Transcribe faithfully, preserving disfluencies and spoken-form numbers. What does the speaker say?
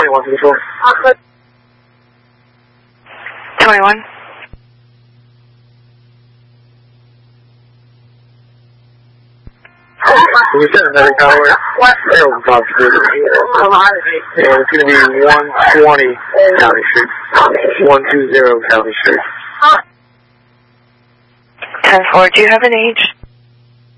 twenty-one to the floor. twenty-one. We sent another tower. Air possibility. And it's going to be one twenty County Street. one two zero County Street. ten four, do you have an age?